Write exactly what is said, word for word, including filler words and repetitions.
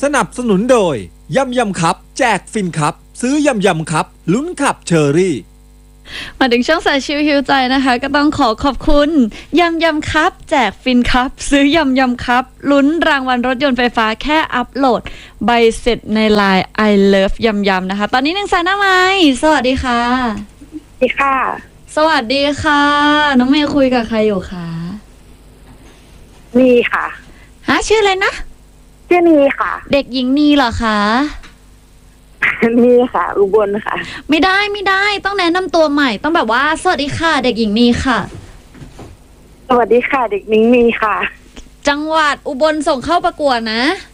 สนับสนุนโดยยำยำครับแจกฟินครับซื้อยำยำครับลุ้นขับเชอรี่มาถึงช่องสายชิวฮิวใจนะคะก็ต้องขอขอบคุณยำยำครับแจกฟินครับซื้อยำยำครับลุ้นรางวัลรถยนต์ไฟฟ้าแค่อัปโหลดใบเสร็จในไลน์ I love ยำยำนะคะตอนนี้หนึ่งสายหน้าไม้สวัสดีค่ะสวัสดีค่ะสวัสดีค่ะน้องเมย์คุยกับใครอยู่คะนีค่ะฮะชื่ออะไรนะชื่อนีค่ะเด็กหญิงนีเหรอคะนีค่ะอุบลค่ะไม่ได้ไม่ได้ต้องแนะนำตัวใหม่ต้องแบบว่าสวัสดีค่ะเด็กหญิงนีค่ะสวัสดีค่ะเด็กหญิงนีค่ะจังหวัดอุบลส่งเข้าประกวดนะ